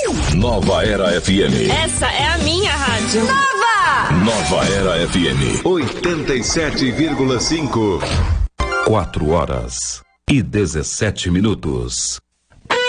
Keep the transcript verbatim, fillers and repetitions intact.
Nova Era F M. Essa é a minha rádio. Nova! Nova Era F M. oitenta e sete vírgula cinco. Quatro horas e dezessete minutos.